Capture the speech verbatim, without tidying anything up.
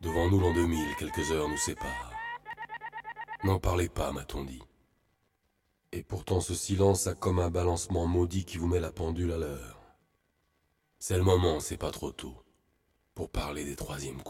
Devant nous l'an deux mille, quelques heures nous séparent. N'en parlez pas, m'a-t-on dit. Et pourtant ce silence a comme un balancement maudit qui vous met la pendule à l'heure. C'est le moment, c'est pas trop tôt, pour parler des troisièmes coups.